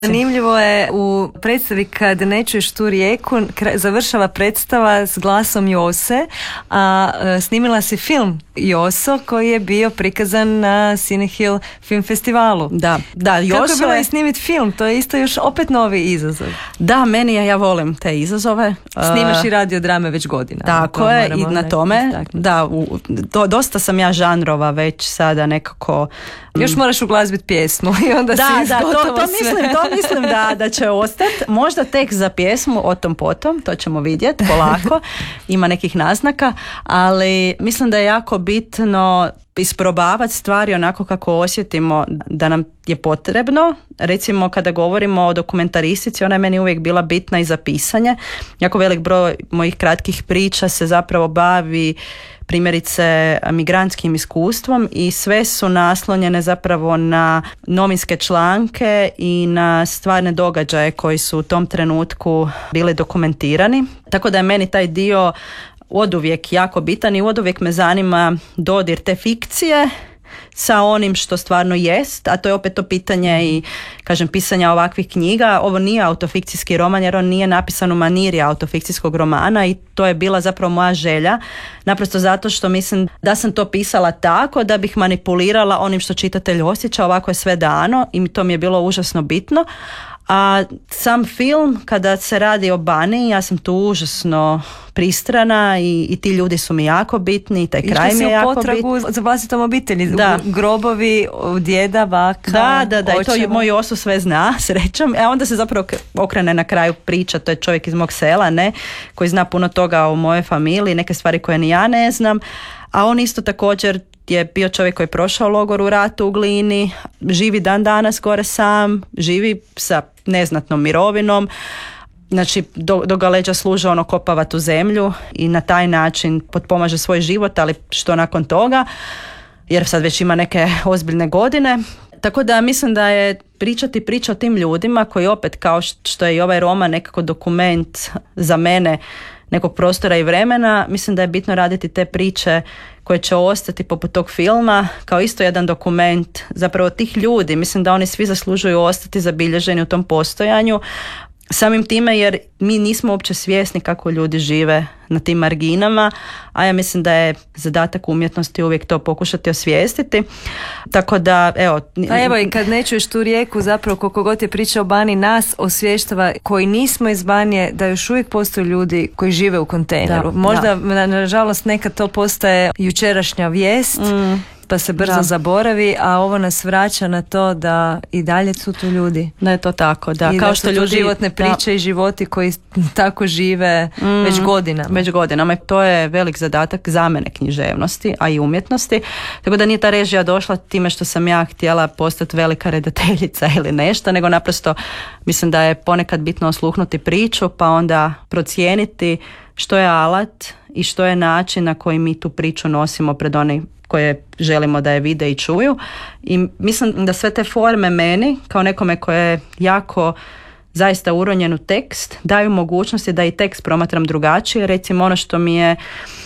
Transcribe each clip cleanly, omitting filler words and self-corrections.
Zanimljivo je u predstavi Kad ne čuješ tu rijeku završava predstava s glasom Jose, a snimila si film Joso koji je bio prikazan na Cinehill film festivalu. Da, Joso kako je bilo i snimiti film? To je isto još opet novi izazov. Da, ja volim te izazove. Snimaš i radiodrame već godina. Tako je, i na tome. Da, dosta sam ja žanrova već sada nekako. Još moraš uglazbiti pjesmu i onda si izgotova sve. To mislim da će ostati. Možda tek za pjesmu, o tom potom, to ćemo vidjeti polako. Ima nekih naznaka, ali mislim da je jako bitno isprobavati stvari onako kako osjetimo da nam je potrebno. Recimo kada govorimo o dokumentaristici, ona je meni uvijek bila bitna i za pisanje. Jako velik broj mojih kratkih priča se zapravo bavi primjerice migrantskim iskustvom i sve su naslonjene zapravo na novinske članke i na stvarne događaje koji su u tom trenutku bili dokumentirani. Tako da je meni taj dio oduvijek jako bitan i oduvijek me zanima dodir te fikcije sa onim što stvarno jest, a to je opet to pitanje i kažem pisanja ovakvih knjiga. Ovo nije autofikcijski roman jer on nije napisan u maniri autofikcijskog romana i to je bila zapravo moja želja, naprosto zato što mislim da sam to pisala tako da bih manipulirala onim što čitatelj osjeća, ovako je sve dano i to mi je bilo užasno bitno. A sam film, kada se radi o Baniji, ja sam tu užasno pristrana i ti ljudi su mi jako bitni i taj kraj mi je jako bitan. Išli si u potragu za vlastitom obitelji, grobovi djeda, baka, Da, i to moj Josu sve zna, srećom. Onda se zapravo okrene na kraju priča, to je čovjek iz mog sela, ne, koji zna puno toga o mojoj familiji, neke stvari koje ni ja ne znam, a on isto također je bio čovjek koji je prošao logor u ratu u Glini, živi dan danas gore sam, živi sa neznatnom mirovinom, znači do ga leđa služe kopava tu zemlju i na taj način potpomaže svoj život, ali što nakon toga, jer sad već ima neke ozbiljne godine. Tako da mislim da je priča o tim ljudima koji opet kao što je i ovaj roman nekako dokument za mene nekog prostora i vremena, mislim da je bitno raditi te priče koje će ostati poput tog filma kao isto jedan dokument zapravo tih ljudi. Mislim da oni svi zaslužuju ostati zabilježeni u tom postojanju. Samim time jer mi nismo uopće svjesni kako ljudi žive na tim marginama, a ja mislim da je zadatak umjetnosti uvijek to pokušati osvijestiti. Tako da, evo... Pa evo i kad ne čuješ tu rijeku, zapravo koliko god je priča o Bani, nas osvještava koji nismo iz Banije, da još uvijek postoje ljudi koji žive u kontejneru. Možda, nažalost, nekad to postaje jučerašnja vijest, pa se brzo zaboravi, a ovo nas vraća na to da i dalje su tu ljudi. Da je to tako, da. I kao što ljudi životne priče i životi koji tako žive već godinama. I to je velik zadatak za mene književnosti, a i umjetnosti. Tako da nije ta režija došla time što sam ja htjela postati velika redateljica ili nešto, nego naprosto mislim da je ponekad bitno osluhnuti priču, pa onda procijeniti što je alat i što je način na koji mi tu priču nosimo pred oni koje želimo da je vide i čuju. I mislim da sve te forme meni, kao nekome koje je jako zaista uronjen u tekst, daju mogućnosti da i tekst promatram drugačije. Recimo ono što mi je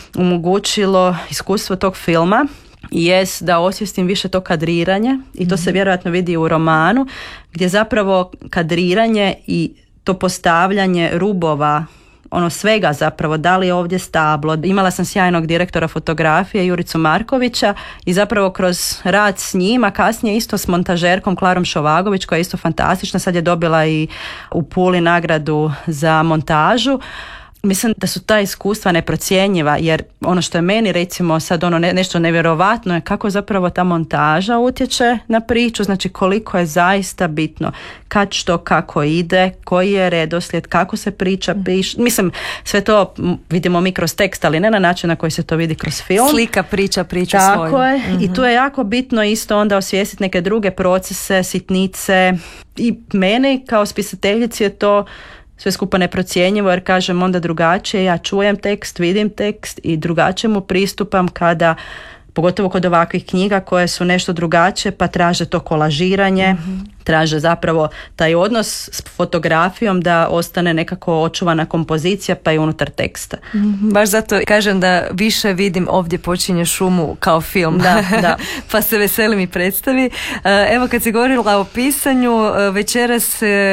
omogućilo iskustvo tog filma jest da osvijestim više to kadriranje i to se vjerojatno vidi u romanu, gdje zapravo kadriranje i to postavljanje rubova svega zapravo, da li je ovdje stablo. Imala sam sjajnog direktora fotografije Juricu Markovića i zapravo kroz rad s njim, a kasnije isto s montažerkom Klarom Šovagović koja je isto fantastična, sad je dobila i u Puli nagradu za montažu. Mislim da su ta iskustva neprocjenjiva, jer ono što je meni recimo sad nešto nevjerovatno je kako zapravo ta montaža utječe na priču, znači koliko je zaista bitno kad što kako ide, koji je redoslijed, kako se priča piše. Mislim, sve to vidimo mi kroz tekst, ali ne na način na koji se to vidi kroz film. Slika priču svoju. Tako je. I tu je jako bitno isto onda osvijestiti neke druge procese, sitnice i meni kao spisateljici je to sve skupa neprocjenjivo jer kažem onda drugačije, ja čujem tekst, vidim tekst i drugačije mu pristupam kada pogotovo kod ovakvih knjiga koje su nešto drugačije, pa traže to kolažiranje, traže zapravo taj odnos s fotografijom da ostane nekako očuvana kompozicija pa i unutar teksta. Baš zato kažem da više vidim Ovdje počinje šumu kao film. Da. Pa se veselim i predstavi. Evo, kad si govorila o pisanju, večeras